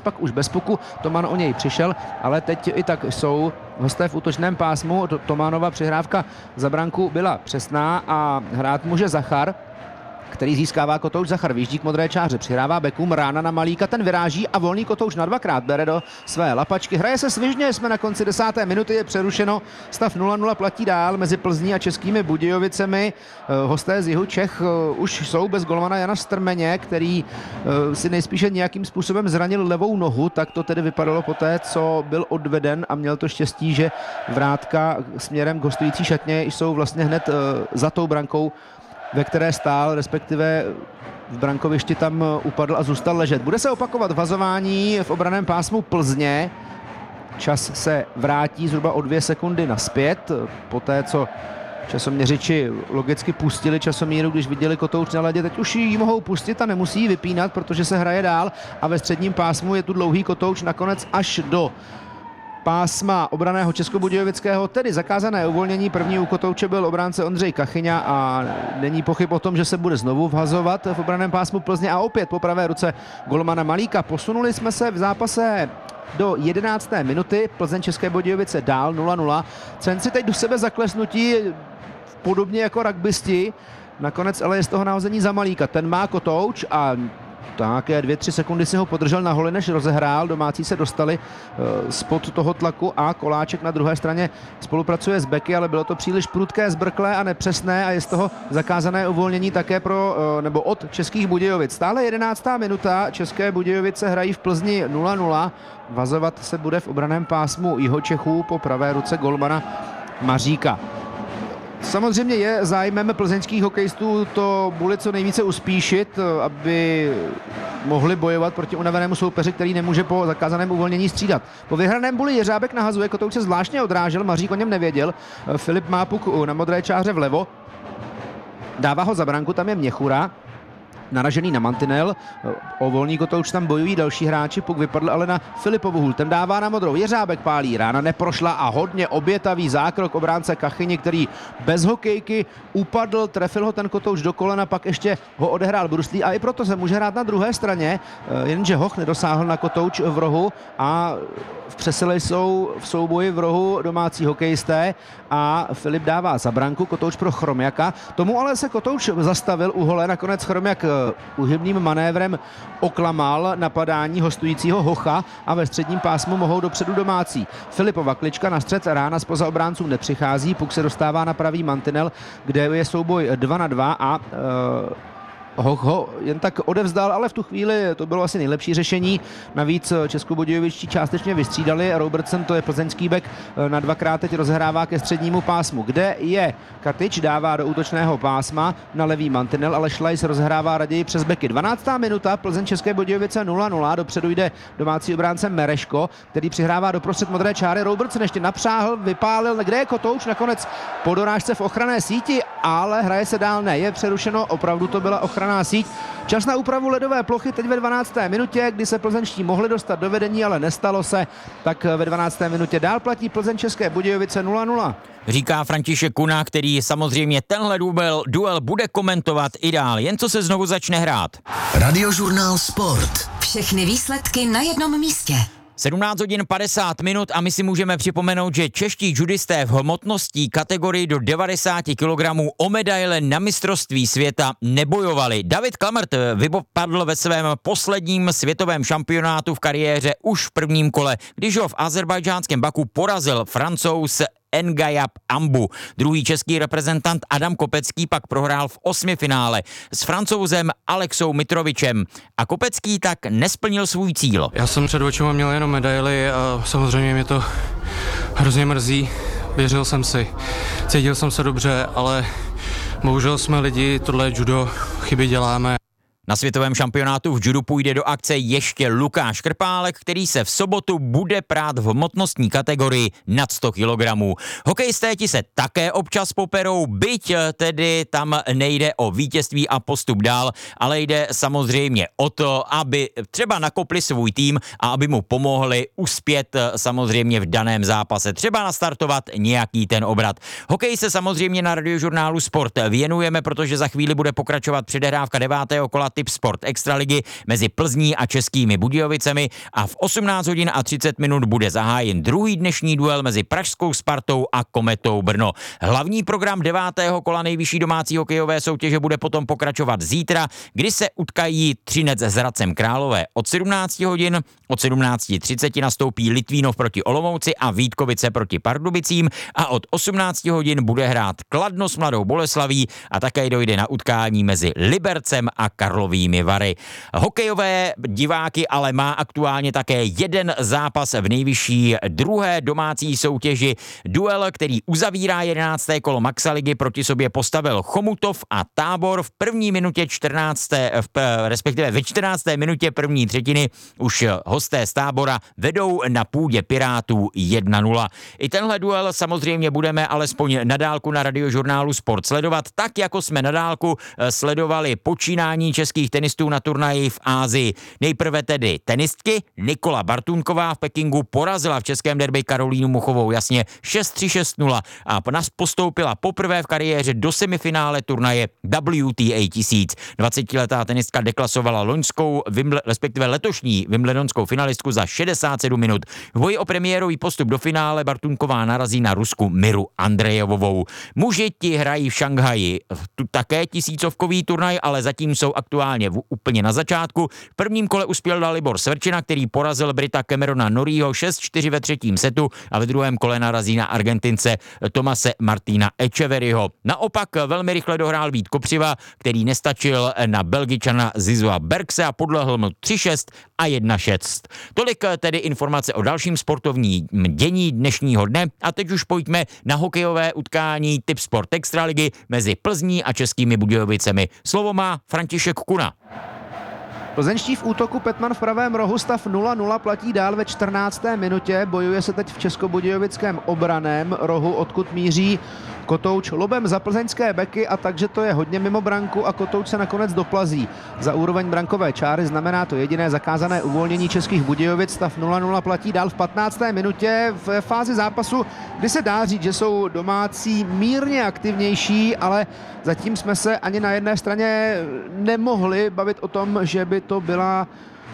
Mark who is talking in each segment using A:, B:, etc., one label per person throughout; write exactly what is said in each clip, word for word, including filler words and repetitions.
A: pak už bez puku, Toman o něj přišel, ale teď i tak jsou hosté v útočném pásmu. Tomanova přihrávka za branku byla přesná a hrát může Zachar, který získává kotouč. Zachar vyjíždí k modré čáře, přihrává bekům, rána na Malíka, ten vyráží a volný kotouč na dvakrát bere do své lapačky. Hraje se svižně, jsme na konci desáté minuty, je přerušeno, stav nula nula platí dál mezi Plzní a Českými Budějovicemi. Hosté z jihu Čech už jsou bez golmana Jana Strmeně, který si nejspíše nějakým způsobem zranil levou nohu, tak to tedy vypadalo poté, co byl odveden a měl to štěstí, že vrátka směrem k hostující šatně jsou vlastně hned za tou brankou, ve které stál, respektive v brankovišti tam upadl a zůstal ležet. Bude se opakovat vazování v obraném pásmu Plzně. Čas se vrátí zhruba o dvě sekundy naspět, poté co časoměřiči logicky pustili časomíru, když viděli kotouč na ledě. Teď už ji mohou pustit a nemusí ji vypínat, protože se hraje dál a ve středním pásmu je tu dlouhý kotouč nakonec až do pásma obraného českobudějovického, tedy zakázané uvolnění. První u kotouče byl obránce Ondřej Kachyňa a není pochyb o tom, že se bude znovu vhazovat v obraném pásmu Plzně a opět po pravé ruce golmana Malíka. Posunuli jsme se v zápase do jedenácté minuty, Plzeň České Budějovice dál nula nula. Cenci teď do sebe zaklesnutí, podobně jako rugbysti. Nakonec ale je z toho nahození za Malíka. Ten má kotouč a také dvě, tři sekundy si ho podržel na holi, než rozehrál. Domácí se dostali uh, spod toho tlaku a Koláček na druhé straně spolupracuje s beky, ale bylo to příliš prudké, zbrklé a nepřesné a je z toho zakázané uvolnění také pro, uh, nebo od Českých Budějovic. Stále jedenáctá minuta, České Budějovice hrají v Plzni nula nula. Vazovat se bude v obraném pásmu Jihočechů po pravé ruce golmana Maříka. Samozřejmě je zájmem plzeňských hokejistů to buli co nejvíce uspíšit, aby mohli bojovat proti unavenému soupeři, který nemůže po zakázaném uvolnění střídat. Po vyhraném buli Jeřábek nahazuje, kotouč se zvláštně odrážel, Mařík o něm nevěděl. Filip má puk na modré čáře vlevo, dává ho za branku, tam je Měchura, naražený na mantinel, o volný kotouč tam bojují další hráči, puk vypadl ale na Filipovu hůl, ten dává na modrou, Jeřábek pálí, rána neprošla a hodně obětavý zákrok obránce Kachyni, který bez hokejky upadl, trefil ho ten kotouč do kolena, pak ještě ho odehrál bruslí a i proto se může hrát na druhé straně, jenže Hoch nedosáhl na kotouč v rohu a v přesile jsou v souboji v rohu domácí hokejisté a Filip dává za branku, kotouč pro Chromiaka. Tomu ale se kotouč zastavil u hole, nakonec Chromiak uhybným manévrem oklamal napadání hostujícího Hocha a ve středním pásmu mohou dopředu domácí. Filipova klička na střed, rána zpoza obránců nepřichází, puk se dostává na pravý mantinel, kde je souboj dva na dva a uh, Hoch ho jen tak odevzdal, ale v tu chvíli to bylo asi nejlepší řešení. Navíc českobudějovičtí částečně vystřídali. Robertson, to je plzeňský bek, na dvakrát teď rozhrává ke střednímu pásmu, kde je Katič, dává do útočného pásma na levý mantinel, ale Šlajs rozhrává raději přes beky. dvanáctá minuta, Plzeň České Budějovice nula nula, dopředu jde domácí obránce Mereško, který přihrává doprostřed modré čáry. Robertson ještě napřáhl, vypálil, kde je kotouč, nakonec po dorážce v ochranné síti, ale hraje se dál, ne, je přerušeno, opravdu to byla ochrana síť. Čas na úpravu ledové plochy teď ve dvanácté minutě, kdy se plzeňští mohli dostat do vedení, ale nestalo se, tak ve dvanácté minutě dál platí Plzeň České Budějovice nula nula.
B: Říká František Kuna, který samozřejmě tenhle duel, duel bude komentovat i dál, jen co se znovu začne hrát.
C: Radiožurnál Sport.
D: Všechny výsledky na jednom místě.
B: sedmnáct hodin padesát minut a my si můžeme připomenout, že čeští judisté v hmotnostní kategorii do devadesát kilogramů o medaile na mistrovství světa nebojovali. David Klamrt vypadl ve svém posledním světovém šampionátu v kariéře už v prvním kole, když ho v azerbajdžánském Baku porazil Francouz Ngayab Ambu. Druhý český reprezentant Adam Kopecký pak prohrál v osmifinále s Francouzem Alexou Mitrovičem a Kopecký tak nesplnil svůj cíl.
E: Já jsem před očima měl jenom medaily a samozřejmě mě to hrozně mrzí. Věřil jsem si, cítil jsem se dobře, ale bohužel jsme lidi, tohle je judo, chyby děláme.
B: Na světovém šampionátu v judu půjde do akce ještě Lukáš Krpálek, který se v sobotu bude prát v hmotnostní kategorii nad sto kilogramů. Hokejisté ti se také občas poperou, byť tedy tam nejde o vítězství a postup dál, ale jde samozřejmě o to, aby třeba nakopli svůj tým a aby mu pomohli uspět samozřejmě v daném zápase. Třeba nastartovat nějaký ten obrat. Hokej se samozřejmě na Radiožurnálu Sport věnujeme, protože za chvíli bude pokračovat předehrávka devátého kola typ Sport Extraligy mezi Plzní a Českými Budějovicemi a v osmnáct hodin a třicet minut bude zahájen druhý dnešní duel mezi pražskou Spartou a Kometou Brno. Hlavní program devátého kola nejvyšší domácí hokejové soutěže bude potom pokračovat zítra, kdy se utkají Třinec s Hradcem Králové od sedmnáct hodin, od sedmnáct třicet nastoupí Litvínov proti Olomouci a Vítkovice proti Pardubicím a od osmnáct hodin bude hrát Kladno s Mladou Boleslaví a také dojde na utkání mezi Libercem a Karlovými Vary. Hokejové diváky ale má aktuálně také jeden zápas v nejvyšší druhé domácí soutěži. Duel, který uzavírá jedenácté kolo Maxaligy, proti sobě postavil Chomutov a Tábor v první minutě čtrnácté v, respektive ve čtrnácté minutě první třetiny už hosté z Tábora vedou na půdě Pirátů jedna nula. I tenhle duel samozřejmě budeme alespoň na dálku na Radiožurnálu Sport sledovat, tak jako jsme na dálku sledovali počínání českých tenistů na turnaji v Ázii. Nejprve tedy tenistky. Nikola Bartunková v Pekingu porazila v českém derby Karolínu Muchovou jasně šest tři šest nula a postoupila poprvé v kariéře do semifinále turnaje W T A tisíc. dvacetiletá tenistka deklasovala loňskou, respektive letošní wimbledonskou finalistku za šedesát sedm minut. V boji o premiérový postup do finále Bartunková narazí na Rusku Miru Andrejevovou. Muži ti hrají v Šanghaji tu také tisícovkový turnaj, ale zatím jsou aktuálně v, úplně na začátku. V prvním kole uspěl Dalibor Sverčina, který porazil Brita Camerona Norrieho šest čtyři ve třetím setu a ve druhém kole narazí na Argentince Tomase Martina Echeverryho. Naopak velmi rychle dohrál Vít Kopřiva, který nestačil na Belgičana Zizua Bergse a podlehl mu tři šest a jedna šest. Tolik tedy informace o dalším sportovním dění dnešního dne a teď už pojďme na hokejové utkání typ Sport Extraligy mezi Plzní a Českými Budějovicemi. Slovo má František Kuna.
A: Plzeňští v útoku, Petman v pravém rohu, stav nula nula platí dál ve čtrnácté minutě. Bojuje se teď v českobudějovickém obraném rohu, odkud míří Kotouč lobem za plzeňské beky a takže to je hodně mimo branku a Kotouč se nakonec doplazí za úroveň brankové čáry. Znamená to jediné zakázané uvolnění Českých Budějovic. Stav nula nula platí dál v patnácté minutě v fázi zápasu, kdy se dá říct, že jsou domácí mírně aktivnější, ale zatím jsme se ani na jedné straně nemohli bavit o tom, že by to byla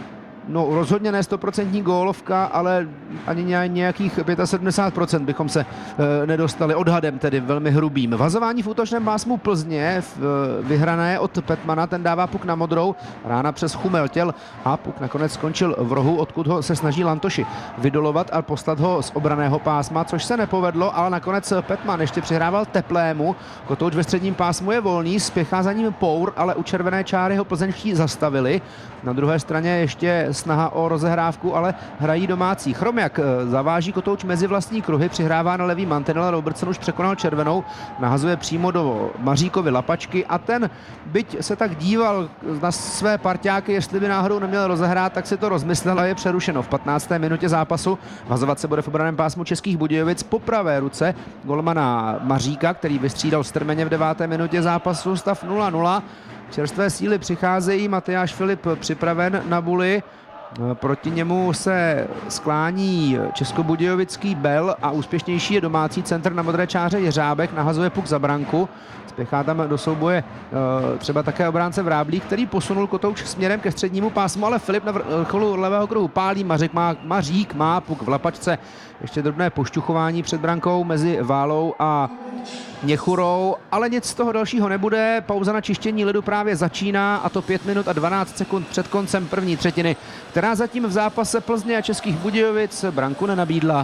A: no rozhodně ne stoprocentní gólovka, ale ani nějakých sedmdesát pět procent bychom se e, nedostali odhadem, tedy velmi hrubým. Vazování v útočném pásmu Plzně v, e, vyhrané od Petmana, ten dává puk na modrou, rána přes Chumeltěl a puk nakonec skončil v rohu, odkud ho se snaží Lantoši vydolovat a poslat ho z obraného pásma, což se nepovedlo, ale nakonec Petman ještě přihrával Teplému. Kotouč ve středním pásmu je volný, spěchá za ním Pour, ale u červené čáry ho plzeňští zastavili. Na druhé straně ještě snaha o rozehrávku, ale hrají domácí. Chromiak zaváží Kotouč mezi vlastní kruhy, přihrává na levý mantinel, Robertson už překonal červenou, nahazuje přímo do Maříkovi Lapačky a ten, byť se tak díval na své parťáky, jestli by náhodou neměl rozehrát, tak si to rozmyslel a je přerušeno v patnácté minutě zápasu. Vazovat se bude v obraném pásmu Českých Budějovic po pravé ruce golmana Maříka, který vystřídal strmeně v deváté minutě zápasu, stav nula nula. Čerstvé síly přicházejí, Matyáš Filip připraven na buli, proti němu se sklání českobudějovický Bel a úspěšnější je domácí centr na modré čáře Jeřábek, nahazuje puk za branku, spěchá tam do souboje třeba také obránce Vráblík, který posunul Kotouč směrem ke střednímu pásmu, ale Filip na vrcholu levého kruhu pálí, Mařík má, Mařík má puk v Lapačce, ještě drobné pošťuchování před brankou mezi Válou a Něchurou, ale nic z toho dalšího nebude. Pauza na čištění ledu právě začíná a to pět minut a dvanáct sekund před koncem první třetiny, která zatím v zápase Plzně a Českých Budějovic branku nenabídla.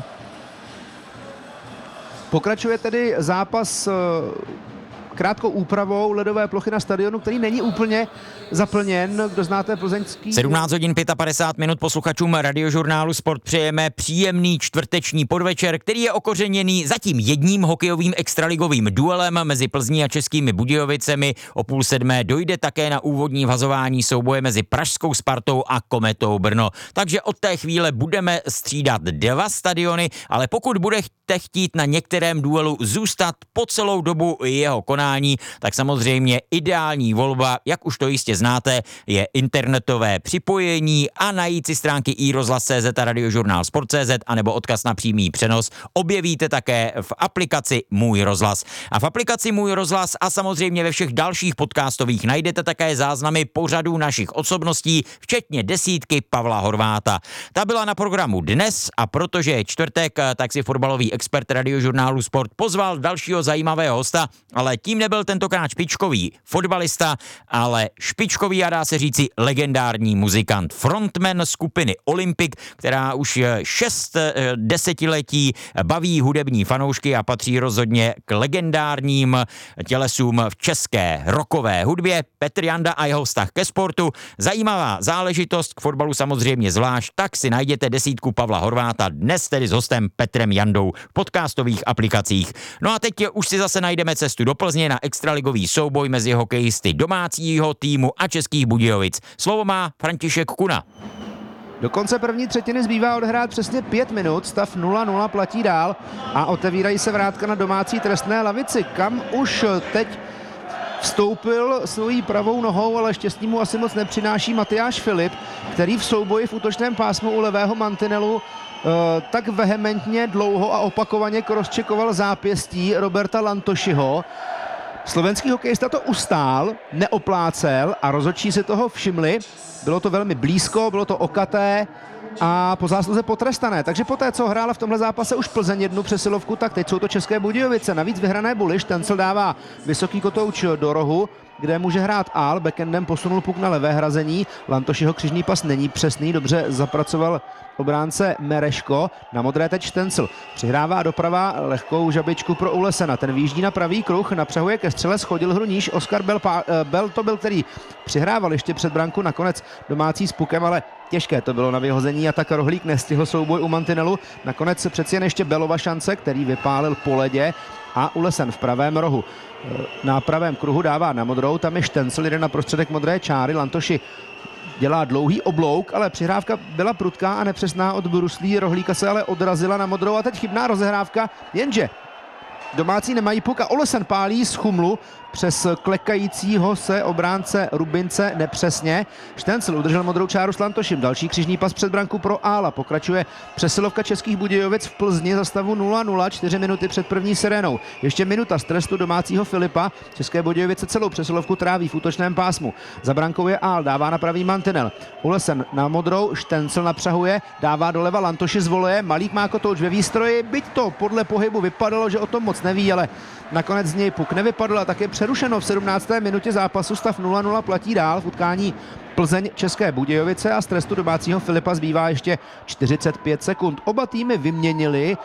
A: Pokračuje tedy zápas krátkou úpravou ledové plochy na stadionu, který není úplně zaplněn. Kdo znáte plzeňský?
B: sedmnáct hodin padesát pět minut posluchačům Radiožurnálu Sport přejeme příjemný čtvrteční podvečer, který je okořeněný zatím jedním hokejovým extraligovým duelem mezi Plzní a Českými Budějovicemi. O půl sedmé dojde také na úvodní vazování souboje mezi pražskou Spartou a Kometou Brno. Takže od té chvíle budeme střídat dva stadiony, ale pokud budete chtít na některém duelu zůstat po celou dobu jeho konání, vysílání, tak samozřejmě ideální volba, jak už to jistě znáte, je internetové připojení a najít si stránky i rozhlas tečka cé zet a radiožurnál sport tečka cé zet anebo odkaz na přímý přenos objevíte také v aplikaci Můj rozhlas. A v aplikaci Můj rozhlas a samozřejmě ve všech dalších podcastových najdete také záznamy pořadů našich osobností, včetně desítky Pavla Horváta. Ta byla na programu dnes a protože je čtvrtek, tak si fotbalový expert radiožurnálu Sport pozval dalšího zajímavého hosta, ale tím nebyl tentokrát špičkový fotbalista, ale špičkový a dá se říci legendární muzikant, frontman skupiny Olympic, která už šest desetiletí baví hudební fanoušky a patří rozhodně k legendárním tělesům v české rockové hudbě. Petr Janda a jeho vztah ke sportu. Zajímavá záležitost, k fotbalu samozřejmě zvlášť, tak si najděte desítku Pavla Horváta dnes tedy s hostem Petrem Jandou v podcastových aplikacích. No a teď už si zase najdeme cestu do Plzně na extraligový souboj mezi hokejisty domácího týmu a Českých Budějovic. Slovo má František Kuna.
A: Do konce první třetiny zbývá odehrát přesně pět minut, stav nula nula platí dál a otevírají se vrátka na domácí trestné lavici, kam už teď vstoupil svojí pravou nohou, ale štěstí mu asi moc nepřináší Matyáš Filip, který v souboji v útočném pásmu u levého mantinelu e, tak vehementně dlouho a opakovaně crosscheckoval zápěstí Roberta Lantošiho. Slovenský hokejista to ustál, neoplácel a rozhodčí si toho všimli. Bylo to velmi blízko, bylo to okaté a po zásluze potrestané. Takže poté, co hrála v tomhle zápase už Plzeň jednu přesilovku, tak teď jsou to České Budějovice. Navíc vyhrané Buliš, Tencel dává vysoký kotouč do rohu, kde může hrát Ál, backendem posunul puk na levé hrazení. Lantošiho křižný pas není přesný, dobře zapracoval obránce Mereško, na modré teď Tencel. Přihrává doprava lehkou žabičku pro Ulesena, ten výjíždí na pravý kruh, napřahuje ke střele, schodil hru níž, Oskar Bell, Bell to byl, který přihrával ještě před branku, nakonec domácí s pukem, ale těžké to bylo na vyhození a tak Rohlík nestihl souboj u mantinelu. Nakonec se přeci jen ještě Bellova šance, který vypálil po ledě a Ulesen v pravém rohu. Na pravém kruhu dává na modrou, tam je Štencel, jde na prostředek modré čáry, Lantoši dělá dlouhý oblouk, ale přihrávka byla prudká a nepřesná od bruslí, Rohlíka se ale odrazila na modrou a teď chybná rozehrávka, jenže domácí nemají puk a Olesen pálí z chumlu přes klekajícího se obránce Rubince nepřesně. Štencel udržel modrou čáru s Lantošem. Další křižní pas před branku pro Ála. Pokračuje přesilovka Českých Budějovic v Plzni za stavu nula nula, čtyři minuty před první sirénou. Ještě minuta z trestu domácího Filipa. České Budějovice celou přesilovku tráví v útočném pásmu. Za brankou je Ál, dává na pravý mantinel. Ulesen na modrou, Štencel napřahuje, dává doleva Lantoši z voleje. Malík má kotouč ve výstroji, byť to podle pohybu vypadalo, že o tom moc neví, ale nakonec z něj puk nevypadl a také přerušeno v sedmnácté minutě zápasu, stav nula nula platí dál v utkání Plzeň České Budějovice a z trestu domácího Filipa zbývá ještě čtyřicet pět sekund. Oba týmy vyměnili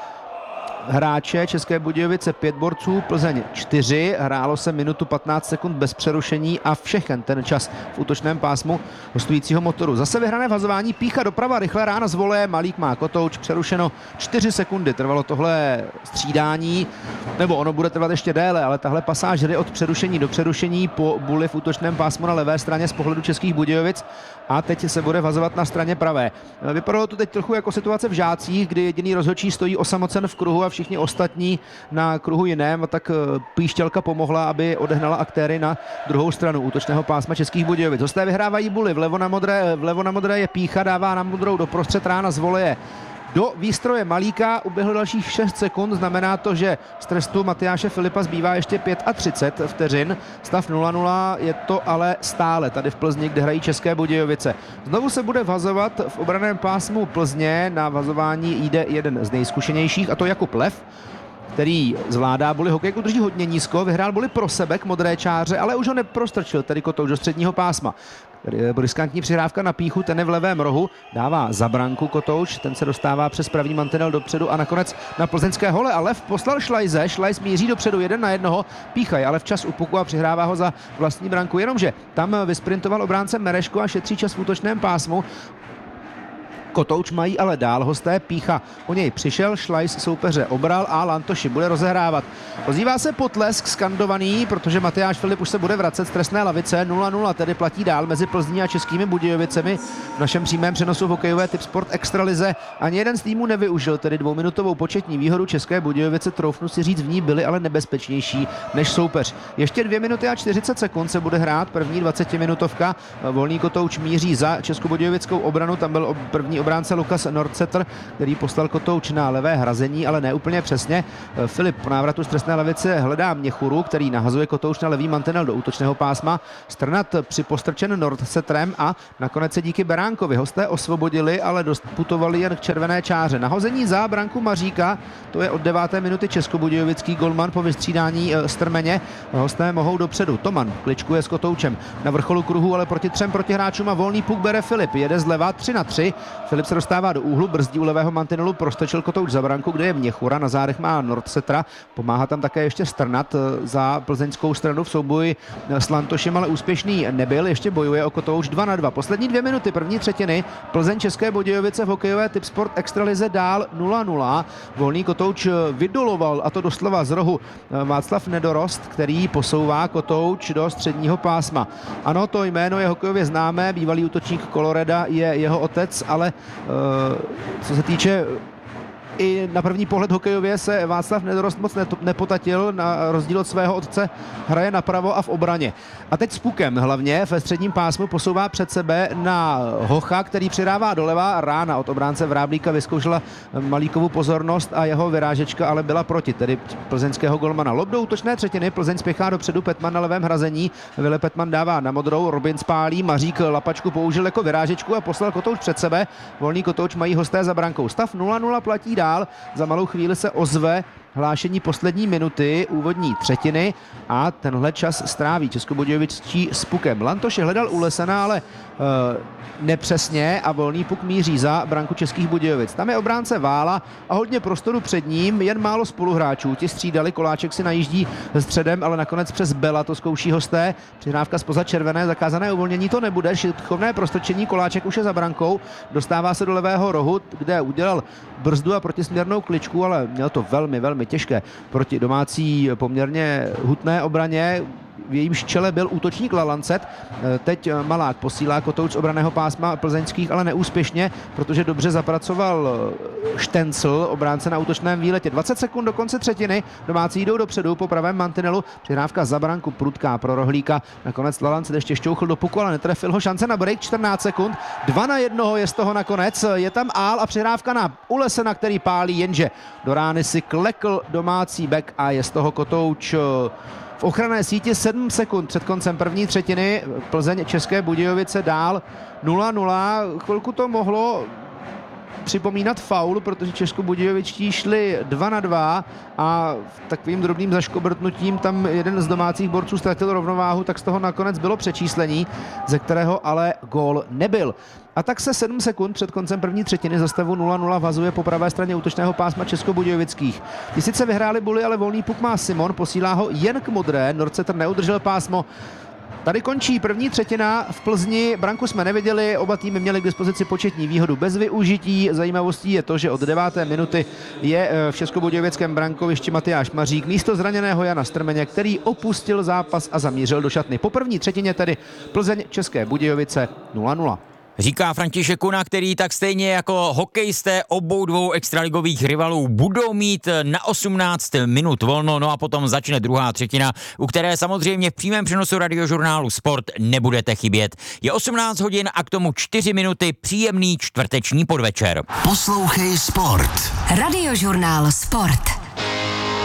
A: hráče, České Budějovice pět borců, Plzeň čtyři, hrálo se minutu patnáct sekund bez přerušení a všechen ten čas v útočném pásmu hostujícího Motoru. Zase vyhrané vazování, Pícha doprava, rychle rána z voleje, Malík má kotouč, přerušeno čtyři sekundy, trvalo tohle střídání, nebo ono bude trvat ještě déle, ale tahle pasáž hry od přerušení do přerušení po buli v útočném pásmu na levé straně z pohledu Českých Budějovic a teď se bude vazovat na straně pravé. Vypadalo to teď trochu jako situace v Žácích, kdy jediný rozhodčí stojí osamocen v kruhu a všichni ostatní na kruhu jiném, a tak Píšťalka pomohla, aby odehnala aktéry na druhou stranu útočného pásma Českých Budějovic. Hosté vyhrávají buly, vlevo na modré, vlevo na modré je Pícha, dává na modrou doprostřed, rána z voleje do výstroje Malíka, uběhlo dalších šest sekund, znamená to, že z trestu Matyáše Filipa zbývá ještě třicet pět vteřin, stav nula nula, je to ale stále tady v Plzni, kde hrají České Budějovice. Znovu se bude vazovat v obranném pásmu Plzně, na vazování jde jeden z nejzkušenějších, a to Jakub Lev, který zvládá boli, hokejku drží hodně nízko, vyhrál boli pro sebe k modré čáře, ale už ho neprostrčil, tedy kotouč do středního pásma. Riskantní přihrávka na Píchu, ten je v levém rohu, dává za branku kotouč, ten se dostává přes pravý mantinel dopředu a nakonec na plzeňské hole a Lev poslal Šlajze, Šlajz míří dopředu jeden na jednoho, Pícha je ale včas u puku a přihrává ho za vlastní branku, jenomže tam vysprintoval obránce Mereško a šetří čas v útočném pásmu. Kotouč mají ale dál hosté, Pícha o něj přišel, Šlajs soupeře obral a Lantoši bude rozehrávat. Ozývá se potlesk skandovaný, protože Matyáš Filip už se bude vracet z trestné lavice. nula nula tedy platí dál mezi Plzní a Českými Budějovicemi. V našem přímém přenosu v hokejové Tipsport Extralize ani jeden z týmů nevyužil tedy dvouminutovou početní výhodu. České Budějovice, troufnu si říct, v ní byly ale nebezpečnější než soupeř. Ještě dvě minuty a čtyřicet sekund se bude hrát první dvacetiminutovka. Volný Kotouč míří za českobudějovickou obranu, tam byl první obránce Lukas Nordsetter, který poslal Kotouč na levé hrazení, ale ne úplně přesně. Filip po návratu z trestné lavice hledá Měchuru, který nahazuje Kotouč na levý mantinel do útočného pásma. Strnat připostrčen Nordsetterem a nakonec se díky Beránkovi hosté osvobodili, ale doputovali jen k červené čáře. Nahození za branku Maříka, to je od deváté minuty českobudějovický golman po vystřídání Strmeně. Hosté mohou dopředu. Toman kličkuje s Kotoučem na vrcholu kruhu, ale proti třem protihráčům a volný puk bere Filip. Jede zleva tři na tři. Filip se dostává do úhlu, brzdí u levého mantinelu, prostočil Kotouč za branku, kde je Měchura, na zádech má Nordsettera, pomáhá tam také ještě Strnat za plzeňskou stranu v souboji s Lantošem, ale úspěšný nebyl, ještě bojuje o Kotouč dva na dva. Poslední dvě minuty první třetiny, Plzeň České Budějovice v hokejové Tipsport Extralize dál nula nula. Volný Kotouč vydoloval, a to doslova z rohu, Václav Nedorost, který posouvá Kotouč do středního pásma. Ano, to jméno je hokejově známé, bývalý útočník Coloreda je jeho otec, ale uh, co se týče i na první pohled hokejově se Václav Nedorost moc nepotatil, na rozdíl od svého otce hraje napravo a v obraně. A teď s pukem hlavně ve středním pásmu posouvá před sebe na Hocha, který přidává doleva. Rána od obránce Vráblíka vyzkoušela Malíkovu pozornost a jeho vyrážečka ale byla proti, tedy plzeňského golmana. Lob do útočné třetiny, Plzeň spěchá dopředu, Petman na levém hrazení, Vile Petman dává na modrou, Robin spálí, Mařík lapačku použil jako vyrážečku a poslal Kotouč před sebe. Volný Kotouč mají hosté za brankou. Stav nula nula platí dál. Za malou chvíli se ozve hlášení poslední minuty úvodní třetiny a tenhle čas stráví českobudějovičtí s pukem. Lantoš je hledal u Lesena, ale e, nepřesně a volný puk míří za branku Českých Budějovic. Tam je obránce Vála a hodně prostoru před ním, jen málo spoluhráčů. Ti střídali, Koláček si najíždí středem, ale nakonec přes Bela to zkouší hosté. Přihrávka zpoza červené, zakázané uvolnění to nebude. Šikovné prostočení, Koláček už je za brankou, dostává se do levého rohu, kde udělal brzdu a protisměrnou kličku, ale měl to velmi, velmi těžké proti domácí poměrně hutné obraně. V jejímž čele byl útočník Lalancet. Teď Malák posílá Kotouč z obraného pásma plzeňských, ale neúspěšně, protože dobře zapracoval Štencl, obránce na útočném výletě. dvacet sekund do konce třetiny, domácí jdou dopředu po pravém mantinelu, přihrávka za branku prudká pro Rohlíka. Nakonec Lalancet ještě šťouchl do puku, ale netrefil ho, šance na break, čtrnáct sekund. dva na jednoho je z toho nakonec, je tam Ál a přihrávka na Ulesena, který pálí, jenže do rány si klekl domácí back a je z toho Kotouč v ochranné síti. Sedm sekund před koncem první třetiny, Plzeň České Budějovice dál nula nula. Chvilku to mohlo připomínat faul, protože českobudějovičtí šli dva na dva a takovým drobným zaškobrtnutím tam jeden z domácích borců ztratil rovnováhu, tak z toho nakonec bylo přečíslení, ze kterého ale gól nebyl. A tak se sedm sekund před koncem první třetiny za stavu nula nula vazuje po pravé straně útočného pásma českobudějovických. Ti sice vyhráli buly, ale volný puk má Simon, posílá ho jen k modré, Nordsetter neudržel pásmo. Tady končí první třetina v Plzni, branku jsme neviděli, oba týmy měli k dispozici početní výhodu bez využití. Zajímavostí je to, že od deváté minuty je v českobudějovickém brankovišti Matyáš Mařík místo zraněného Jana Strmeně, který opustil zápas a zamířil do šatny. Po první třetině tedy Plzeň České Budějovice nula nula.
B: Říká František Kuna, který tak stejně jako hokejisté obou dvou extraligových rivalů budou mít na osmnáct minut volno, no a potom začne druhá třetina, u které samozřejmě v přímém přenosu Radiožurnálu Sport nebudete chybět. Je osmnáct hodin a k tomu čtyři minuty, příjemný čtvrteční podvečer.
C: Poslouchej Sport.
D: Radiožurnál Sport.